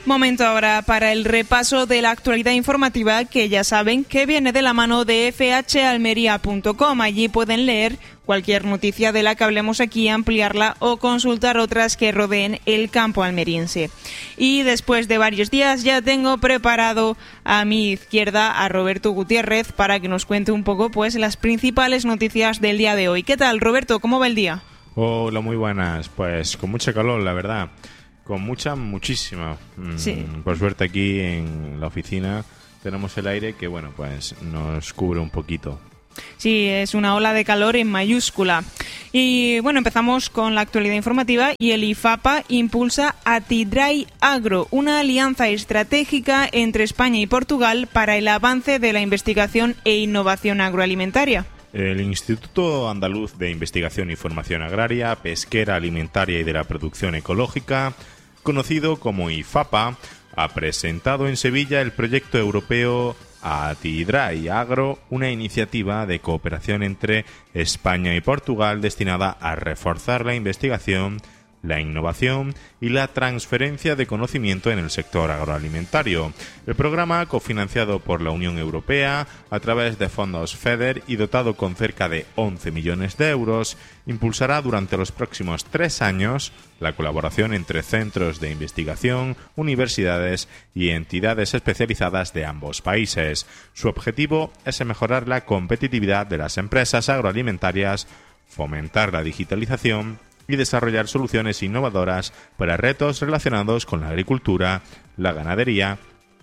Momento ahora para el repaso de la actualidad informativa que ya saben que viene de la mano de fhalmería.com. Allí pueden leer cualquier noticia de la que hablemos aquí, ampliarla o consultar otras que rodeen el campo almeriense. Y después de varios días ya tengo preparado a mi izquierda a Roberto Gutiérrez para que nos cuente un poco pues las principales noticias del día de hoy. ¿Qué tal, Roberto? ¿Cómo va el día? Hola, muy buenas. Pues con mucha calor, la verdad. Con muchísima. Sí. Por suerte aquí en la oficina tenemos el aire que, bueno, pues nos cubre un poquito. Sí, es una ola de calor en mayúscula. Y bueno, empezamos con la actualidad informativa y el IFAPA impulsa Atidray Agro, una alianza estratégica entre España y Portugal para el avance de la investigación e innovación agroalimentaria. El Instituto Andaluz de Investigación y Formación Agraria, Pesquera, Alimentaria y de la Producción Ecológica, conocido como IFAPA, ha presentado en Sevilla el proyecto europeo Atidray Agro, una iniciativa de cooperación entre España y Portugal destinada a reforzar la investigación, la innovación y la transferencia de conocimiento en el sector agroalimentario. El programa, cofinanciado por la Unión Europea a través de fondos FEDER y dotado con cerca de 11 millones de euros, impulsará durante los próximos 3 años la colaboración entre centros de investigación, universidades y entidades especializadas de ambos países. Su objetivo es mejorar la competitividad de las empresas agroalimentarias, fomentar la digitalización y desarrollar soluciones innovadoras para retos relacionados con la agricultura, la ganadería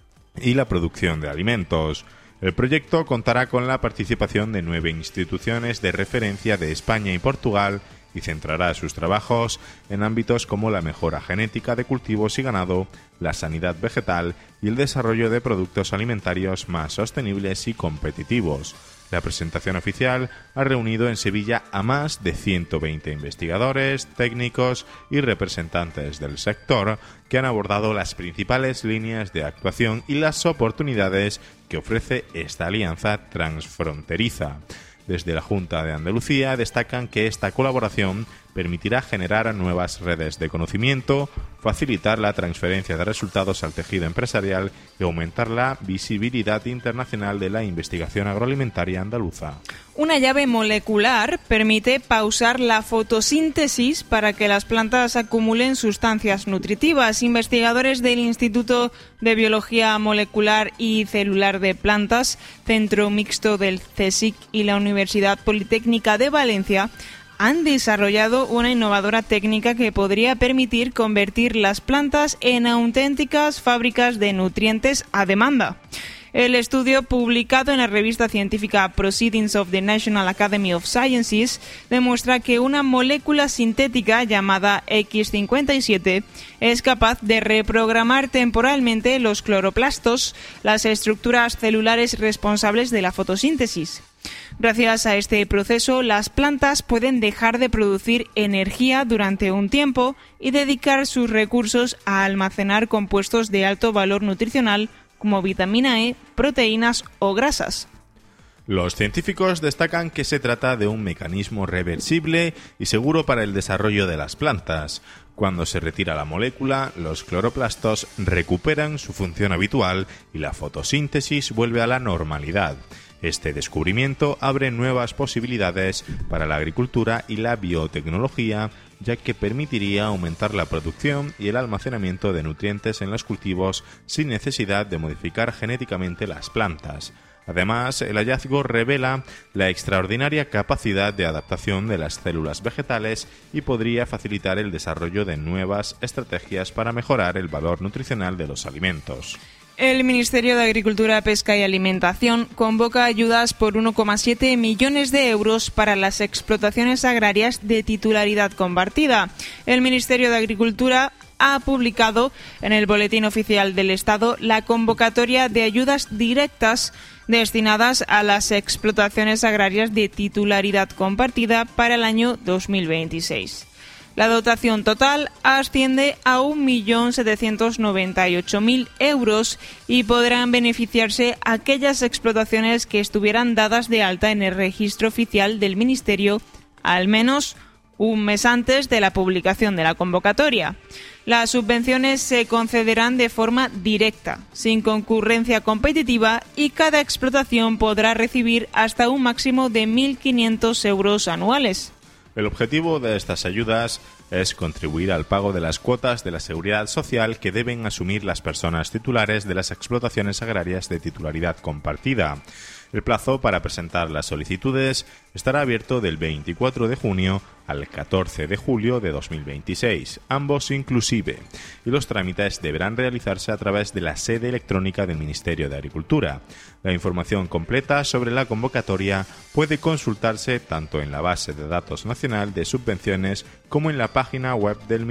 y la producción de alimentos. El proyecto contará con la participación de 9 instituciones de referencia de España y Portugal y centrará sus trabajos en ámbitos como la mejora genética de cultivos y ganado, la sanidad vegetal y el desarrollo de productos alimentarios más sostenibles y competitivos. La presentación oficial ha reunido en Sevilla a más de 120 investigadores, técnicos y representantes del sector que han abordado las principales líneas de actuación y las oportunidades que ofrece esta alianza transfronteriza. Desde la Junta de Andalucía destacan que esta colaboración permitirá generar nuevas redes de conocimiento, facilitar la transferencia de resultados al tejido empresarial y aumentar la visibilidad internacional de la investigación agroalimentaria andaluza. Una llave molecular permite pausar la fotosíntesis para que las plantas acumulen sustancias nutritivas. Investigadores del Instituto de Biología Molecular y Celular de Plantas, Centro Mixto del CSIC y la Universidad Politécnica de Valencia han desarrollado una innovadora técnica que podría permitir convertir las plantas en auténticas fábricas de nutrientes a demanda. El estudio, publicado en la revista científica Proceedings of the National Academy of Sciences, demuestra que una molécula sintética llamada X57 es capaz de reprogramar temporalmente los cloroplastos, las estructuras celulares responsables de la fotosíntesis. Gracias a este proceso, las plantas pueden dejar de producir energía durante un tiempo y dedicar sus recursos a almacenar compuestos de alto valor nutricional como vitamina E, proteínas o grasas. Los científicos destacan que se trata de un mecanismo reversible y seguro para el desarrollo de las plantas. Cuando se retira la molécula, los cloroplastos recuperan su función habitual y la fotosíntesis vuelve a la normalidad. Este descubrimiento abre nuevas posibilidades para la agricultura y la biotecnología, ya que permitiría aumentar la producción y el almacenamiento de nutrientes en los cultivos sin necesidad de modificar genéticamente las plantas. Además, el hallazgo revela la extraordinaria capacidad de adaptación de las células vegetales y podría facilitar el desarrollo de nuevas estrategias para mejorar el valor nutricional de los alimentos. El Ministerio de Agricultura, Pesca y Alimentación convoca ayudas por 1,7 millones de euros para las explotaciones agrarias de titularidad compartida. El Ministerio de Agricultura ha publicado en el Boletín Oficial del Estado la convocatoria de ayudas directas destinadas a las explotaciones agrarias de titularidad compartida para el año 2026. La dotación total asciende a 1.798.000 euros y podrán beneficiarse aquellas explotaciones que estuvieran dadas de alta en el registro oficial del Ministerio al menos un mes antes de la publicación de la convocatoria. Las subvenciones se concederán de forma directa, sin concurrencia competitiva, y cada explotación podrá recibir hasta un máximo de 1.500 euros anuales. El objetivo de estas ayudas es contribuir al pago de las cuotas de la seguridad social que deben asumir las personas titulares de las explotaciones agrarias de titularidad compartida. El plazo para presentar las solicitudes estará abierto del 24 de junio al 14 de julio de 2026, ambos inclusive, y los trámites deberán realizarse a través de la sede electrónica del Ministerio de Agricultura. La información completa sobre la convocatoria puede consultarse tanto en la base de datos nacional de subvenciones como en la página web del